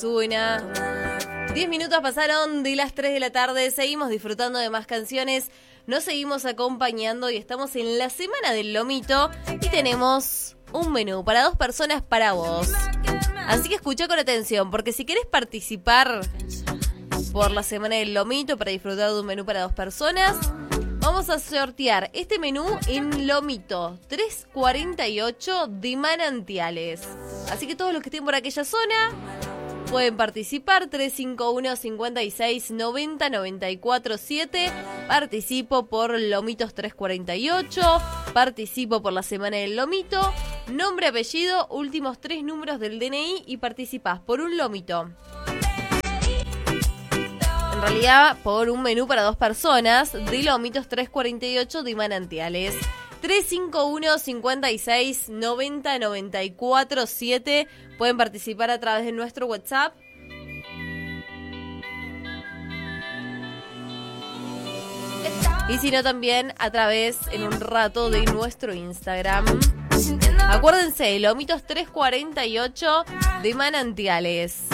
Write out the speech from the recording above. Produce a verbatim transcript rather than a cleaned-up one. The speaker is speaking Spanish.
Suena. diez minutos pasaron de las tres de la tarde. Seguimos disfrutando de más canciones. Nos seguimos acompañando y estamos en la semana del lomito. Y tenemos un menú para dos personas para vos. Así que escucha con atención, porque si querés participar por la semana del lomito para disfrutar de un menú para dos personas, vamos a sortear este menú en Lomito tres cuarenta y ocho de Manantiales. Así que todos los que estén por aquella zona pueden participar. Tres cinco uno, cinco seis, nueve cero, nueve cuatro siete. Participo por Lomitos tres cuarenta y ocho. Participo por la semana del lomito. Nombre, apellido, últimos tres números del D N I y participás por un lomito. En realidad, por un menú para dos personas de Lomitos tres cuarenta y ocho de Manantiales. tres cinco uno, cinco seis, nueve cero, nueve cuatro siete. Pueden participar a través de nuestro WhatsApp. Y si no, también a través, en un rato, de nuestro Instagram. Acuérdense, Lomitos tres cuarenta y ocho de Manantiales.